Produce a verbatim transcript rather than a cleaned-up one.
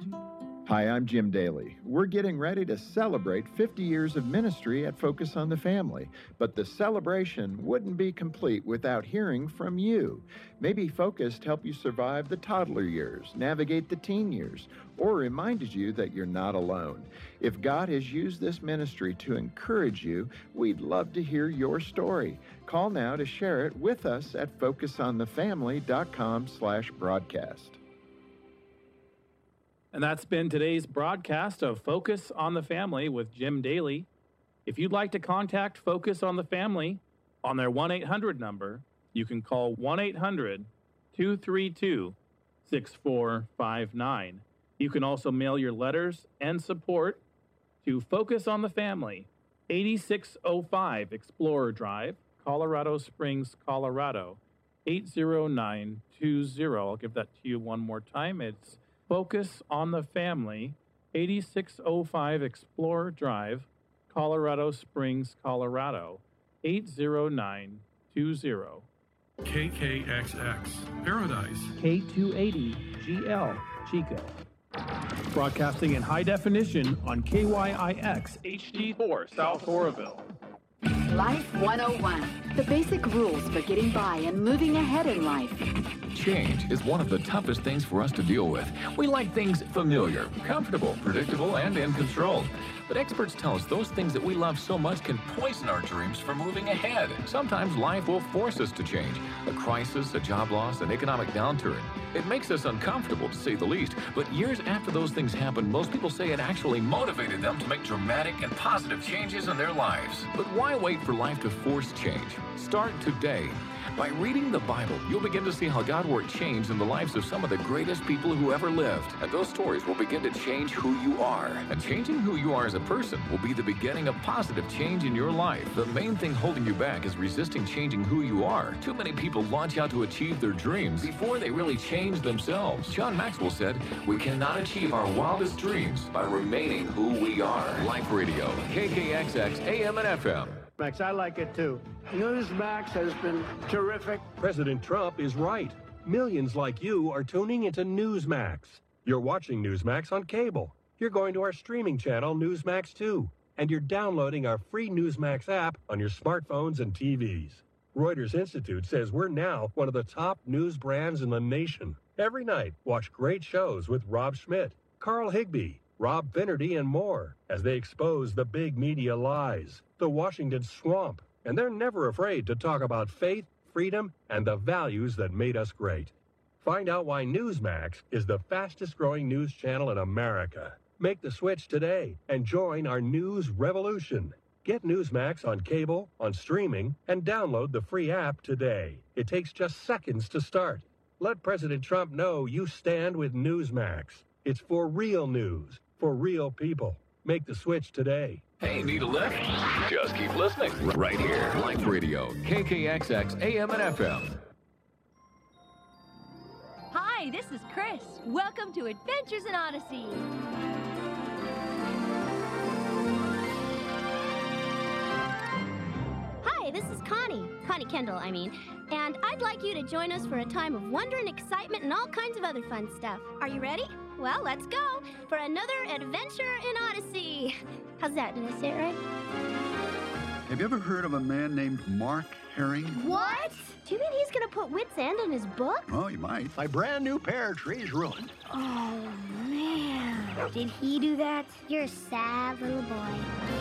Hi, I'm Jim Daly. We're getting ready to celebrate fifty years of ministry at Focus on the Family, but the celebration wouldn't be complete without hearing from you. Maybe Focus helped you survive the toddler years, navigate the teen years, or reminded you that you're not alone. If God has used this ministry to encourage you, we'd love to hear your story. Call now to share it with us at focus on the family dot com slash broadcast. And that's been today's broadcast of Focus on the Family with Jim Daly. If you'd like to contact Focus on the Family on their one eight hundred number, you can call one eight hundred two three two six four five nine. You can also mail your letters and support to Focus on the Family, eighty-six oh five Explorer Drive, Colorado Springs, Colorado, eight zero nine two zero. I'll give that to you one more time. It's Focus on the Family, eighty-six oh five Explorer Drive, Colorado Springs, Colorado, eight zero nine two zero. K K X X, Paradise. K two eighty G L, Chico. Broadcasting in high definition on K Y I X H D four, South Oroville. Life one oh one, the basic rules for getting by and moving ahead in life. Change is one of the toughest things for us to deal with. We like things familiar, comfortable, predictable, and in control. But experts tell us those things that we love so much can poison our dreams for moving ahead. Sometimes life will force us to change. A crisis, a job loss, an economic downturn. It makes us uncomfortable, to say the least. But years after those things happen, most people say it actually motivated them to make dramatic and positive changes in their lives. But why wait for life to force change? Start today. By reading the Bible, you'll begin to see how God worked change in the lives of some of the greatest people who ever lived. And those stories will begin to change who you are. And changing who you are as a person will be the beginning of positive change in your life. The main thing holding you back is resisting changing who you are. Too many people launch out to achieve their dreams before they really change themselves. John Maxwell said, "We cannot achieve our wildest dreams by remaining who we are." Life Radio, K K X X, A M and F M. Max, I like it too. Newsmax has been terrific. President Trump is right. Millions like you are tuning into Newsmax. You're watching Newsmax on cable. You're going to our streaming channel, Newsmax two. And you're downloading our free Newsmax app on your smartphones and T Vs. Reuters Institute says we're now one of the top news brands in the nation. Every night, watch great shows with Rob Schmidt, Carl Higbie, Rob Finnerty, and more as they expose the big media lies, the Washington swamp, and they're never afraid to talk about faith, freedom, and the values that made us great. Find out why Newsmax is the fastest-growing news channel in America. Make the switch today and join our news revolution. Get Newsmax on cable, on streaming, and download the free app today. It takes just seconds to start. Let President Trump know you stand with Newsmax. It's for real news, for real people. Make the switch today. Hey, need a lift? Just keep listening. Right here. Life Radio, K K X X, A M and F M. Hi, this is Chris. Welcome to Adventures in Odyssey. Hi, this is Connie. Connie Kendall, I mean. And I'd like you to join us for a time of wonder and excitement and all kinds of other fun stuff. Are you ready? Well, let's go for another adventure in Odyssey. How's that? Did I say it right? Have you ever heard of a man named Mark Herring? What? Do you mean he's going to put Wit's End in his book? Oh, you might. My brand new pear tree's ruined. Oh, man. Did he do that? You're a sad little boy.